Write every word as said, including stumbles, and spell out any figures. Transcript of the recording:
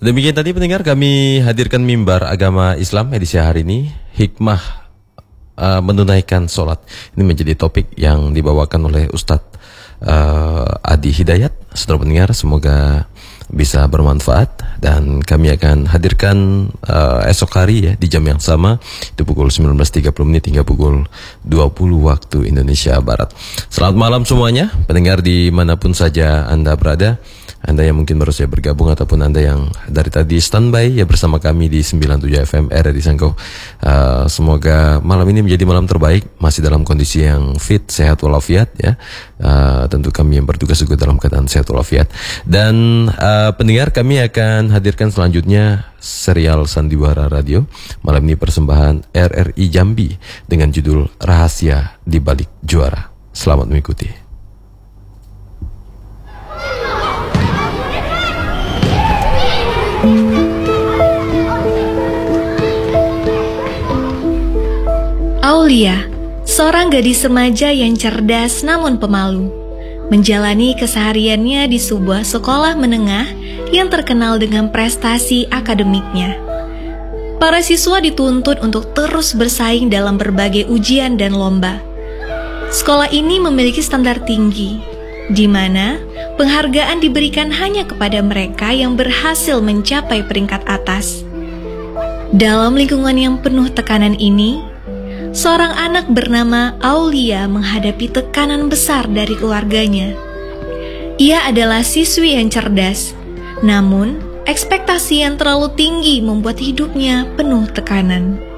Demikian tadi pendengar, kami hadirkan mimbar agama Islam edisi hari ini, hikmah uh, menunaikan sholat. Ini menjadi topik yang dibawakan oleh Ustadz uh, Adi Hidayat. Saudara pendengar, semoga bisa bermanfaat, dan kami akan hadirkan uh, esok hari ya di jam yang sama, itu pukul sembilan belas tiga puluh menit hingga pukul dua puluh waktu Indonesia Barat. Selamat malam semuanya pendengar dimanapun saja Anda berada. Anda yang mungkin baru saja bergabung ataupun Anda yang dari tadi standby ya bersama kami di sembilan puluh tujuh F M R R I Sangko. Uh, semoga malam ini menjadi malam terbaik, masih dalam kondisi yang fit, sehat walafiat ya. Uh, tentu kami yang bertugas juga dalam keadaan sehat walafiat. Dan uh, pendengar, kami akan hadirkan selanjutnya serial Sandiwara Radio. Malam ini persembahan R R I Jambi dengan judul Rahasia di Balik Juara. Selamat mengikuti. Aulia, seorang gadis remaja yang cerdas namun pemalu, menjalani kesehariannya di sebuah sekolah menengah yang terkenal dengan prestasi akademiknya. Para siswa dituntut untuk terus bersaing dalam berbagai ujian dan lomba. Sekolah ini memiliki standar tinggi, di mana penghargaan diberikan hanya kepada mereka yang berhasil mencapai peringkat atas. Dalam lingkungan yang penuh tekanan ini, seorang anak bernama Aulia menghadapi tekanan besar dari keluarganya. Ia adalah siswi yang cerdas, namun ekspektasi yang terlalu tinggi membuat hidupnya penuh tekanan.